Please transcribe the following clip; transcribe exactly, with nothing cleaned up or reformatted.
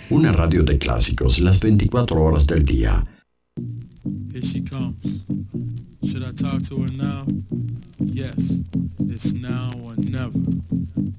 una radio de clásicos las veinticuatro horas del día. Here she comes. Should I talk to her now? Yes, it's now or never.